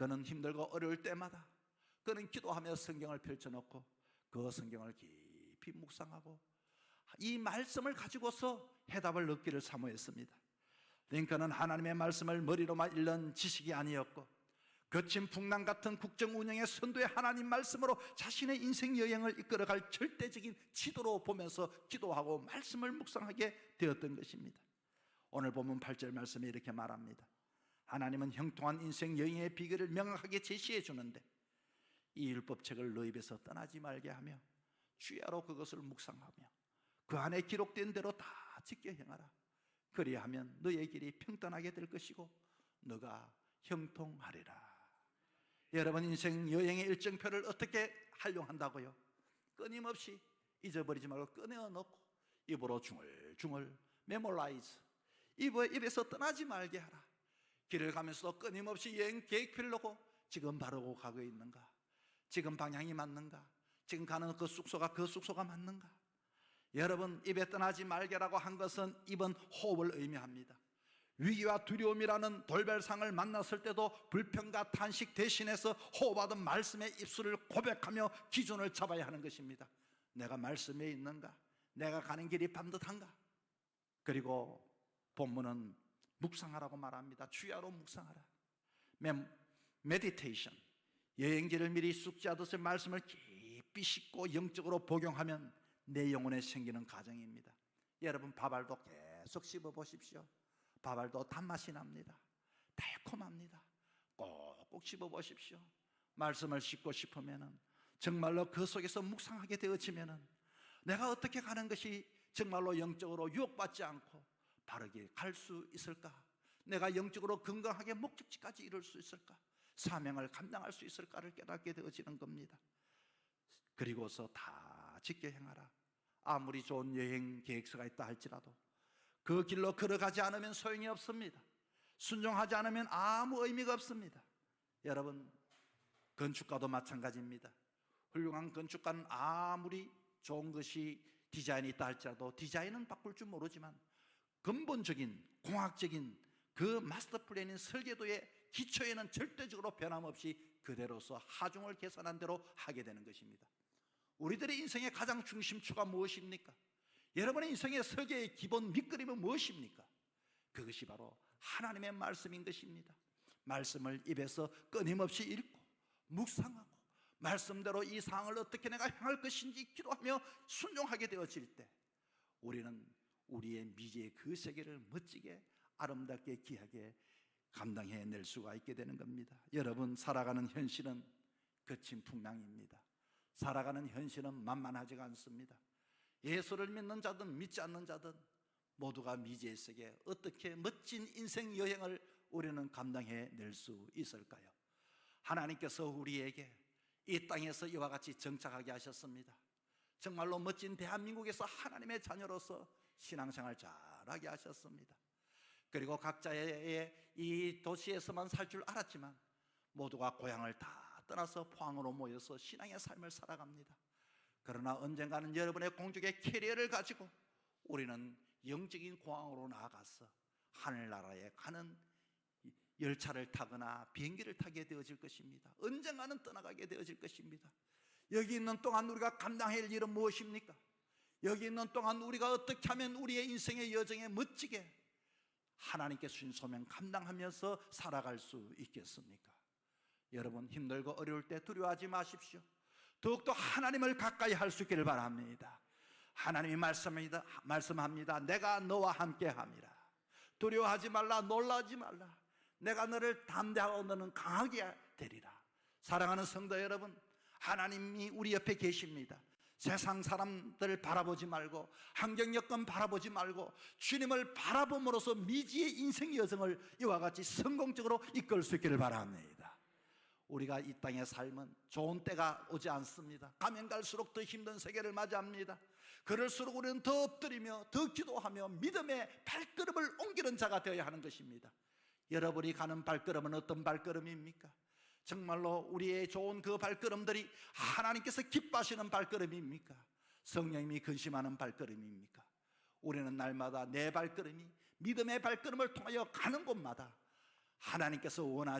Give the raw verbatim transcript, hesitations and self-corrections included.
그는 힘들고 어려울 때마다 그는 기도하며 성경을 펼쳐놓고 그 성경을 깊이 묵상하고 이 말씀을 가지고서 해답을 얻기를 사모했습니다. 링컨은 하나님의 말씀을 머리로만 읽는 지식이 아니었고 거친 풍랑 같은 국정 운영의 선두의 하나님 말씀으로 자신의 인생 여행을 이끌어갈 절대적인 지도로 보면서 기도하고 말씀을 묵상하게 되었던 것입니다. 오늘 본문 팔 절 말씀에 이렇게 말합니다. 하나님은 형통한 인생 여행의 비결을 명확하게 제시해 주는데 이 율법책을 너 입에서 떠나지 말게 하며 주야로 그것을 묵상하며 그 안에 기록된 대로 다 지켜 행하라. 그리하면 너의 길이 평탄하게 될 것이고 너가 형통하리라. 여러분, 인생 여행의 일정표를 어떻게 활용한다고요? 끊임없이 잊어버리지 말고 꺼내어놓고 입으로 중얼중얼 메모라이즈, 입에서 떠나지 말게 하라. 길을 가면서도 끊임없이 여행 계획표를 놓고 지금 바르고 가고 있는가? 지금 방향이 맞는가? 지금 가는 그 숙소가 그 숙소가 맞는가? 여러분, 입에 떠나지 말게라고 한 것은 입은 호흡을 의미합니다. 위기와 두려움이라는 돌발상을 만났을 때도 불평과 탄식 대신해서 호흡하던 말씀의 입술을 고백하며 기준을 잡아야 하는 것입니다. 내가 말씀에 있는가? 내가 가는 길이 반듯한가? 그리고 본문은 묵상하라고 말합니다. 주야로 묵상하라. 메디테이션, 여행지를 미리 숙지하듯이 말씀을 깊이 씻고 영적으로 복용하면 내 영혼에 생기는 과정입니다. 여러분, 밥알도 계속 씹어 보십시오. 밥알도 단맛이 납니다. 달콤합니다. 꼭꼭 씹어 보십시오. 말씀을 씹고 싶으면은, 정말로 그 속에서 묵상하게 되어지면은 내가 어떻게 가는 것이 정말로 영적으로 유혹받지 않고 바르게 갈 수 있을까? 내가 영적으로 건강하게 목적지까지 이룰 수 있을까? 사명을 감당할 수 있을까를 깨닫게 되어지는 겁니다. 그리고서 다 지켜 행하라. 아무리 좋은 여행 계획서가 있다 할지라도 그 길로 걸어가지 않으면 소용이 없습니다. 순종하지 않으면 아무 의미가 없습니다. 여러분, 건축가도 마찬가지입니다. 훌륭한 건축가는 아무리 좋은 것이 디자인이 있다 할지라도 디자인은 바꿀 줄 모르지만 근본적인 공학적인 그 마스터 플랜인 설계도의 기초에는 절대적으로 변함없이 그대로서 하중을 계산한 대로 하게 되는 것입니다. 우리들의 인생의 가장 중심축가 무엇입니까? 여러분의 인생의 설계의 기본 밑그림은 무엇입니까? 그것이 바로 하나님의 말씀인 것입니다. 말씀을 입에서 끊임없이 읽고 묵상하고 말씀대로 이 상황을 어떻게 내가 행할 것인지 기도하며 순종하게 되어질 때 우리는 우리의 미래의 그 세계를 멋지게 아름답게 귀하게 감당해낼 수가 있게 되는 겁니다. 여러분, 살아가는 현실은 거친 풍랑입니다. 살아가는 현실은 만만하지가 않습니다. 예수를 믿는 자든 믿지 않는 자든 모두가 미지의 세계 어떻게 멋진 인생 여행을 우리는 감당해낼 수 있을까요? 하나님께서 우리에게 이 땅에서 이와 같이 정착하게 하셨습니다. 정말로 멋진 대한민국에서 하나님의 자녀로서 신앙생활 잘하게 하셨습니다. 그리고 각자의 이 도시에서만 살 줄 알았지만 모두가 고향을 다 떠나서 포항으로 모여서 신앙의 삶을 살아갑니다. 그러나 언젠가는 여러분의 공적의 캐리어를 가지고 우리는 영적인 공항으로 나아가서 하늘나라에 가는 열차를 타거나 비행기를 타게 되어질 것입니다. 언젠가는 떠나가게 되어질 것입니다. 여기 있는 동안 우리가 감당해야 할 일은 무엇입니까? 여기 있는 동안 우리가 어떻게 하면 우리의 인생의 여정에 멋지게 하나님께 주신 소명 감당하면서 살아갈 수 있겠습니까? 여러분, 힘들고 어려울 때 두려워하지 마십시오. 더욱더 하나님을 가까이 할 수 있기를 바랍니다. 하나님이 말씀합니다. 말씀합니다. 내가 너와 함께 함이라. 두려워하지 말라, 놀라지 말라. 내가 너를 담대하고 너는 강하게 되리라. 사랑하는 성도 여러분, 하나님이 우리 옆에 계십니다. 세상 사람들을 바라보지 말고 환경 여건 바라보지 말고 주님을 바라봄으로써 미지의 인생 여정을 이와 같이 성공적으로 이끌 수 있기를 바랍니다. 우리가 이 땅의 삶은 좋은 때가 오지 않습니다. 가면 갈수록 더 힘든 세계를 맞이합니다. 그럴수록 우리는 더 엎드리며 더 기도하며 믿음의 발걸음을 옮기는 자가 되어야 하는 것입니다. 여러분이 가는 발걸음은 어떤 발걸음입니까? 정말로 우리의 좋은 그 발걸음들이 하나님께서 기뻐하시는 발걸음입니까? 성령님이 근심하는 발걸음입니까? 우리는 날마다 내 발걸음이 믿음의 발걸음을 통하여 가는 곳마다 하나님께서 원하시는